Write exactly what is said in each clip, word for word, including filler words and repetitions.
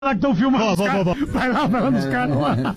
lá que estão filmando os caras. Vai lá, vai lá nos caras lá.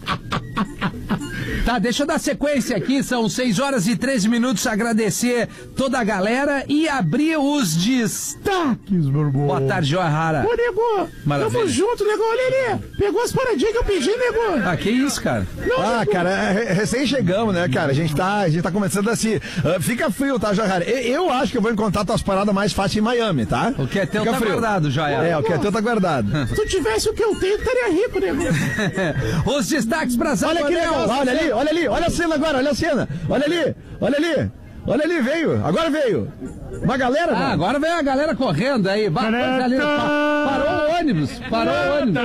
Tá, deixa eu dar sequência aqui, são seis horas e treze minutos, agradecer toda a galera e abrir os destaques, meu irmão. Boa tarde, João Rara. Ô, nego, Maravilha. tamo junto, nego, olha ali, pegou as paradinhas que eu pedi, nego. Ah, que isso, cara? Não, Ah, nego. cara, é, recém chegamos, né, cara? A gente tá, a gente tá começando assim. Uh, fica frio, tá, Joahara? Eu, eu acho que eu vou encontrar tuas paradas mais fáceis em Miami, tá? O que é teu Fica tá frio. guardado, Joia. É, o que é teu tá guardado. Se tu tivesse o que eu tenho, estaria rico, nego. Os destaques pra Olha que Zagonel. legal, olha ali, olha ali, olha a cena agora, olha a cena. Olha ali, olha ali, olha ali, veio, agora veio. Uma galera, Ah, mano. agora vem a galera correndo aí. Ba- ali, pa- parou o ônibus, parou o ônibus.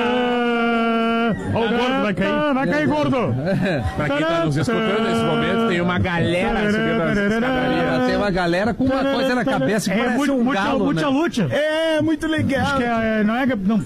Ó, o gordo vai cair. Vai cair, gordo. Pra quem tá nos escutando nesse momento, tem uma galera subindo as escadarias. Tem uma galera com uma coisa na cabeça que É parece muito, um muito, galo, muita né? luta. É, muito legal. Acho que é, não é... Não.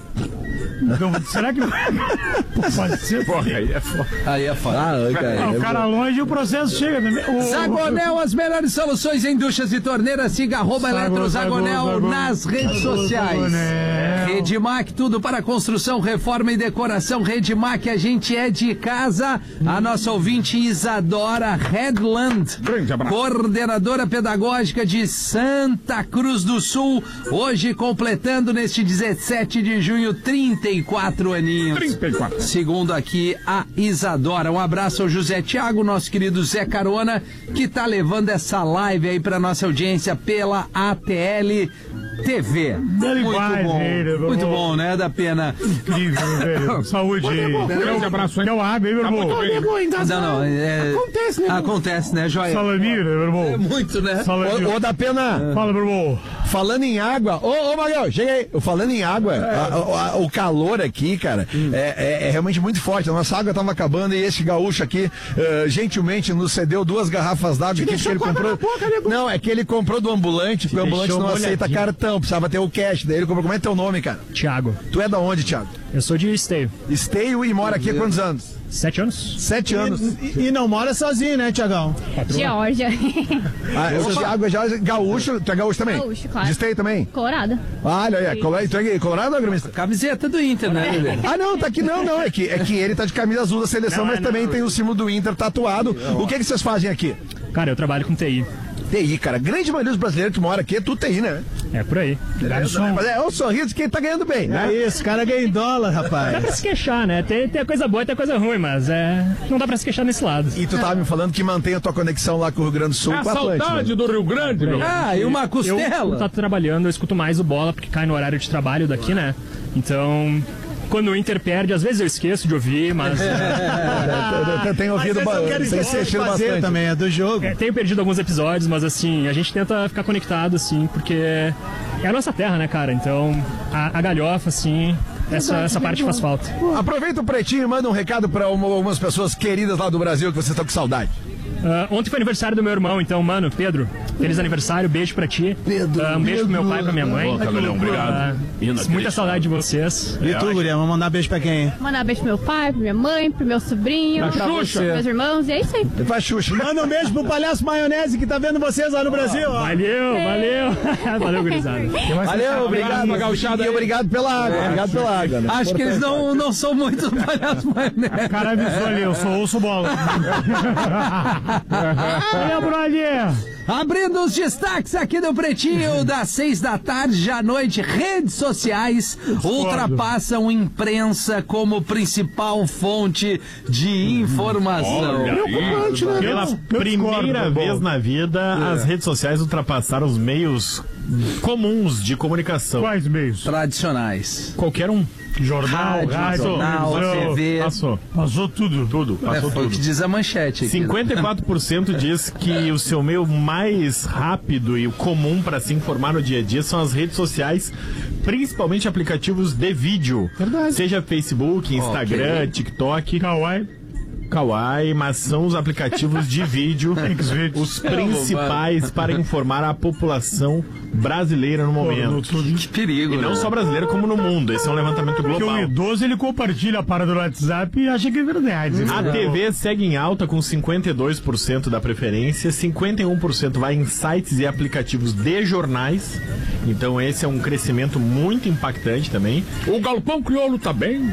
Não, será que... Pô, pode ser. Porra, aí é foda. Aí é foda. Ah, cara, Ah, o é cara longe e o processo chega também. O- Zagonel, as melhores soluções em duchas e torneiras. Siga arroba Zago, Eletro Zagonel Zago, Zago. nas redes Zago, sociais. Zagonel. Redmac, tudo para construção, reforma e decoração. Redmac, a gente é de casa. A nossa ouvinte Isadora Redland, Grande abraço. coordenadora pedagógica de Santa Cruz do Sul, hoje completando neste dezessete de junho trinta e quatro aninhos. trinta e quatro. Segundo aqui a Isadora. Um abraço ao José Thiago, nosso querido Zé Carona, que tá levando essa live aí pra nossa audiência pela A T L T V. Dele Muito vai, bom, velho, meu muito irmão. bom, né? Da pena. Incrível, velho. Saúde aí. Grande abraço, hein? Deu água, hein, meu Tá irmão? muito Ô, bem. nego, engasgado. Não, não, é... Acontece, né? Acontece, né, Joia? Salamira, meu irmão. É muito, né? Salamira. Ô, ô, da pena. Fala, meu irmão. Falando em água, ô, ô Magal, chega aí. Falando em água, a- a- o calor aqui, cara, é, é- é realmente muito forte. A nossa água tava acabando e esse gaúcho aqui, eh, gentilmente, nos cedeu duas garrafas d'água aqui que deixou ele com água comprou. na boca, nego. Não, é que ele comprou do ambulante, porque o ambulante deixou não aceita molhadinho. cartão, precisava ter o cash. Daí ele comprou. Como é teu nome, cara? Tiago, Tu é da onde, Thiago? eu sou de Esteio, Esteio e mora aqui há quantos anos? sete anos. Sete anos. E, e não mora sozinho, né, Tiagão? Geórgia. Ah, o Thiago é já gaúcho, tu é gaúcho também? Gaúcho, claro. De Esteio também? Colorado. Ah, olha aí, Colo- tu é colorado ou gremista? Camiseta do Inter, né, bebê? Ah, não, tá aqui não, não. É que, é que ele tá de camisa azul da seleção, mas também tem o símbolo do Inter tatuado. O que que vocês fazem aqui? Cara, eu trabalho com T I. T I, cara. Grande maioria dos brasileiros que mora aqui é tudo T I, né? É por aí. Mas é o sorriso de quem tá ganhando bem, né? É isso, o cara ganha em dólar, Dá pra rapaz. se queixar, né? Tem, tem a coisa boa e tem a coisa ruim, mas é. Não dá pra se queixar nesse lado. E tu tava me falando que mantém a tua conexão lá com o Rio Grande do Sul, É a com o Atlântico. saudade né? do Rio Grande, meu. Ah, e uma Eu, quando costela. tá trabalhando, eu escuto mais o bola, porque cai no horário de trabalho daqui, né? Então. Quando o Inter perde, às vezes eu esqueço de ouvir, mas. Eu- eu- eu tenho ouvido Mas esse eu ba- quero tenho fazer assistido bastante. também, é do jogo. É, tenho perdido alguns episódios, mas assim, a gente tenta ficar conectado, assim, porque é a nossa terra, né, cara? Então, a, a galhofa, assim, essa, essa parte faz falta. Aproveita o pretinho e manda um recado pra uma- algumas pessoas queridas lá do Brasil que vocês estão com saudade. Ah, ontem foi aniversário do meu irmão, então, mano, Pedro, feliz aniversário, beijo pra ti. Ah, um beijo pro meu pai, pra minha mãe. Ô, Cabelhão, obrigado. Ah, muita saudade de vocês. E tu, Guria, vamos mandar beijo pra quem? Mandar beijo pro meu pai, pra minha mãe, pro meu sobrinho, Pra Xuxa. pros meus irmãos, e é isso aí. Faz Xuxa. Manda um beijo pro Palhaço Maionese que tá vendo vocês lá no Brasil, ó. Valeu, valeu. Valeu, gurizada. Valeu, obrigado, Obrigado, uma gauchada E aí. obrigado pela água. Obrigado pela água. né? Acho que eles não, não são muito palhaços, mas, né? O cara avisou ali, eu sou ouço bola. Olha, brother. Abrindo os destaques aqui do Pretinho, das seis da tarde à noite, redes sociais ultrapassam imprensa como principal fonte de informação. Olha aí. Preocupante, né? Pela Eu primeira discordo, vez bom. na vida, as redes sociais ultrapassaram os meios comuns de comunicação. Quais meios? Tradicionais. Qualquer um. Jornal, Rádio, rádio, jornal, televisão. T V. Passou. Passou tudo. Tudo, É, passou foi o que tudo. diz a manchete aqui. cinquenta e quatro por cento diz que o seu meio mais rápido e o comum para se informar no dia a dia são as redes sociais, principalmente aplicativos de vídeo. Verdade. Seja Facebook, Instagram, TikTok. Kawaii. Kawaii, mas são os aplicativos de vídeo os principais para informar a população brasileira no momento. Que perigo, E não né? só brasileira, como no mundo. Esse é um levantamento Porque o global. idoso ele compartilha a parada do WhatsApp e acha que é verdade. A T V segue em alta com cinquenta e dois por cento da preferência, cinquenta e um por cento vai em sites e aplicativos de jornais. Então esse é um crescimento muito impactante também. O galpão crioulo tá bem.